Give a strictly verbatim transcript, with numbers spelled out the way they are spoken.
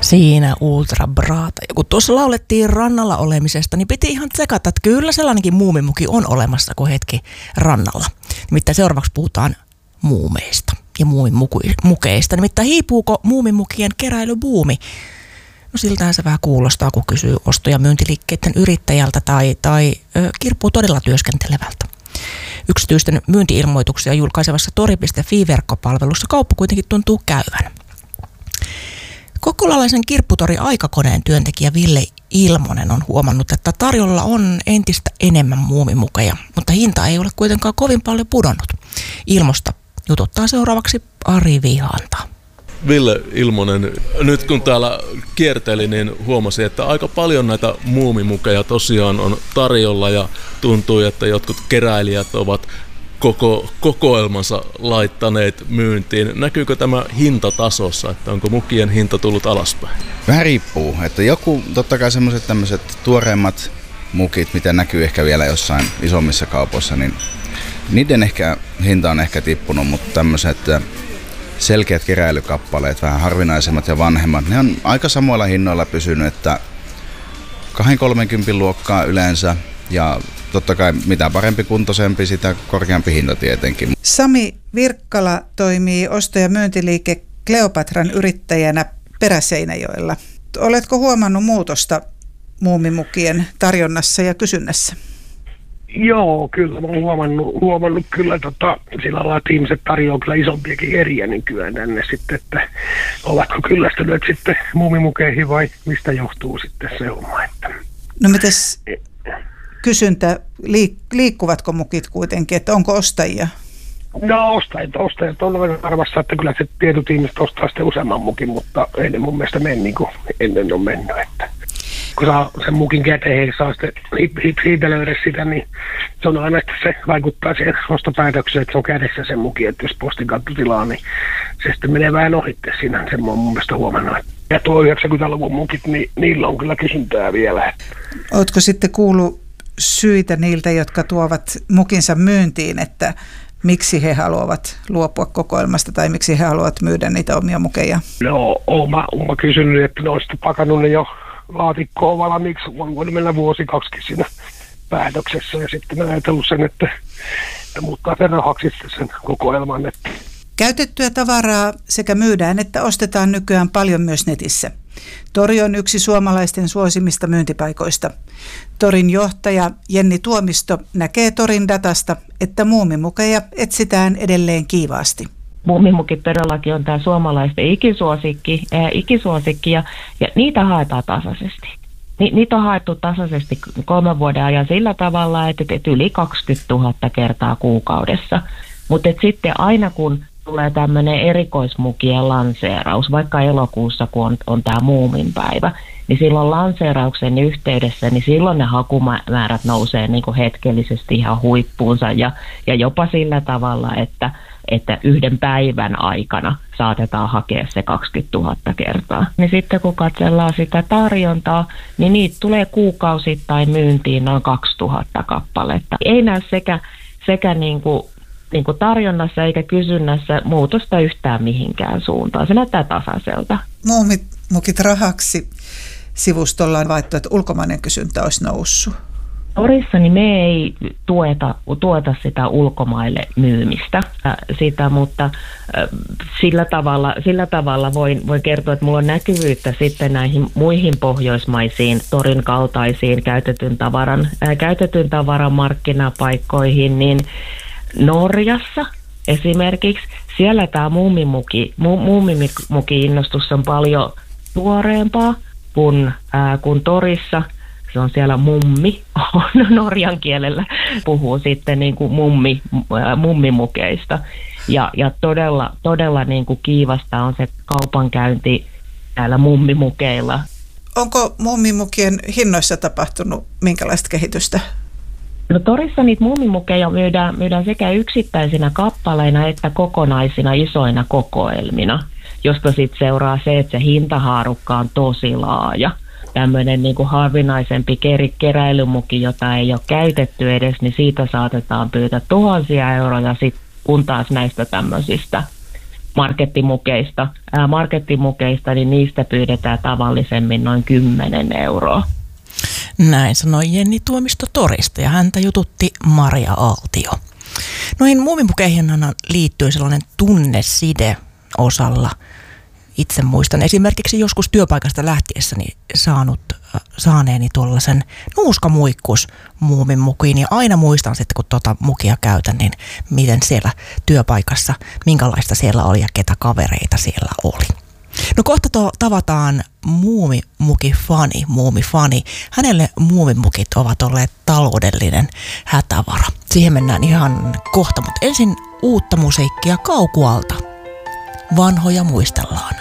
Siinä Ultra Brata. Ja kun tuossa laulettiin rannalla olemisesta, niin piti ihan tsekata, että kyllä sellainenkin muumimuki on olemassa kuin hetki rannalla. Nimittäin seuraavaksi puhutaan muumeista ja muumimukeista. Nimittäin hiipuuko muumimukien keräilybuumi? No siltähän se vähän kuulostaa, kun kysyy osto- ja myyntiliikkeiden yrittäjältä tai, tai ö, kirppuu todella työskentelevältä. Yksityisten myynti-ilmoituksia julkaisevassa tori piste fi-verkkopalvelussa kauppa kuitenkin tuntuu käyvän. Kokkolalaisen kirpputori Aikakoneen työntekijä Ville Ilmonen on huomannut, että tarjolla on entistä enemmän muumimukeja, mutta hinta ei ole kuitenkaan kovin paljon pudonnut. Ilmosta jututtaa seuraavaksi Ari Vihanta. Ville Ilmonen, nyt kun täällä kierteli, niin huomasi, että aika paljon näitä muumimukeja tosiaan on tarjolla ja tuntuu, että jotkut keräilijät ovat koko kokoelmansa laittaneet myyntiin. Näkyykö tämä hintatasossa, että onko mukien hinta tullut alaspäin? Vähän riippuu, että joku, totta kai semmoiset tämmöiset tuoreimmat mukit, mitä näkyy ehkä vielä jossain isommissa kaupoissa, niin niiden ehkä hinta on ehkä tippunut, mutta tämmöiset selkeät keräilykappaleet, vähän harvinaisemmat ja vanhemmat, ne on aika samoilla hinnoilla pysynyt, että kaksikymmentä kolmekymmentä luokkaa yleensä ja totta kai mitä parempi kuntoisempi, sitä korkeampi hinta tietenkin. Sami Virkkala toimii osto- ja myyntiliike Kleopatran yrittäjänä Peräseinäjoella. Oletko huomannut muutosta muumimukien tarjonnassa ja kysynnässä? Joo, kyllä. Mä oon huomannut, huomannut kyllä, tota, sillä lailla, että ihmiset tarjoaa kyllä isompiakin eriä nykyään tänne sitten, että ovatko kyllästyneet sitten muumimukeihin vai mistä johtuu sitten se homma. Että. No mites kysyntä, liik- liikkuvatko mukit kuitenkin, että onko ostajia? No ostajat, ostajat on varmassa, että kyllä se tietyt ihmiset ostaa sitten useamman mukin, mutta ei ne mun mielestä mene niin kuin ennen on mennyt, että kun saa sen mukin käteen ja saa sitten siitä löydä sitä, niin se on aina, että se vaikuttaa siihen ostopäätökseen, että se on kädessä sen mukin, että jos postin kautta tilaa, niin se sitten menee vähän ohitte siinä, sen mä oon mun mielestä huomannut. Ja tuo yhdeksänkymmentäluvun mukit, niin niillä on kyllä kysyntää vielä. Ootko sitten kuullut syitä niiltä, jotka tuovat mukinsa myyntiin, että miksi he haluavat luopua kokoelmasta tai miksi he haluavat myydä niitä omia mukeja? No, oon mä, oon mä kysynyt, että ne on sitten pakannut ne jo laatikkoon valmiiksi. On voinut mennä vuosi kaksikin siinä päätöksessä ja sitten mä ajatellut sen, että, että muuttaa sen rahaksi sen kokoelman. Että. Käytettyä tavaraa sekä myydään että ostetaan nykyään paljon myös netissä. Tori on yksi suomalaisten suosimista myyntipaikoista. Torin johtaja Jenni Tuomisto näkee Torin datasta, että muumimukeja etsitään edelleen kiivaasti. Muumimukit todellakin on tämä suomalaisten ikisuosikki, ää, ikisuosikki ja, ja niitä haetaan tasaisesti. Ni, niitä on haettu tasaisesti kolmen vuoden ajan sillä tavalla, että, että yli kaksikymmentätuhatta kertaa kuukaudessa. Mutta sitten aina kun tulee tämmöinen erikoismukien lanseeraus, vaikka elokuussa kun on, on tämä muuminpäivä, niin silloin lanseerauksen yhteydessä, niin silloin ne hakumäärät nousee niin kuin hetkellisesti ihan huippuunsa ja, ja jopa sillä tavalla, että, että yhden päivän aikana saatetaan hakea se kaksikymmentätuhatta kertaa. Niin sitten kun katsellaan sitä tarjontaa, niin niitä tulee kuukausittain myyntiin noin kaksituhatta kappaletta. Ei näy sekä, sekä niin kuin niin kuin tarjonnassa eikä kysynnässä muutosta yhtään mihinkään suuntaan. Se näyttää tasaiselta. Muumimukit rahaksi sivustolla on vaihtoehto, että ulkomainen kysyntä olisi noussut. Torissa niin me ei tueta, tueta sitä ulkomaille myymistä, sitä, mutta sillä tavalla, sillä tavalla voin, voin kertoa, että mulla on näkyvyyttä sitten näihin muihin pohjoismaisiin Torin kaltaisiin käytetyn tavaran, ää, käytetyn tavaran markkinapaikkoihin, niin Norjassa esimerkiksi, siellä tämä muumimuki, mu, muumimuki-innostus on paljon tuoreempaa kuin, ää, kuin Torissa. Se on siellä mummi, norjan kielellä puhuu sitten niin kuin mummi, ää, mummimukeista. Ja, ja todella, todella niin kuin kiivasta on se kaupankäynti täällä mummimukeilla. Onko mummimukien hinnoissa tapahtunut minkälaista kehitystä? No Torissa niitä muumimukeja myydään, myydään sekä yksittäisinä kappaleina että kokonaisina isoina kokoelmina, josta sitten seuraa se, että se hintahaarukka on tosi laaja. Tämmöinen niin kuin harvinaisempi keräilymuki, jota ei ole käytetty edes, niin siitä saatetaan pyytää tuhansia euroja, sit, kun taas näistä tämmöisistä markettimukeista, ää, markettimukeista, niin niistä pyydetään tavallisemmin noin kymmenen euroa. Näin sanoi Jenni Tuomisto Torista ja häntä jututti Maria Aaltio. Noihin muumimukeihin liittyy sellainen tunneside osalla. Itse muistan esimerkiksi joskus työpaikasta lähtiessäni saanut, äh, saaneeni tuollaisen nuuskamuikkus muumimukiin. Ja aina muistan sitten, kun tuota mukia käytän, niin miten siellä työpaikassa, minkälaista siellä oli ja ketä kavereita siellä oli. No kohta to- tavataan muumimukifani, muumifani. Hänelle muumimukit ovat olleet taloudellinen hätävara. Siihen mennään ihan kohta, mutta ensin uutta musiikkia Kaukualta. Vanhoja muistellaan.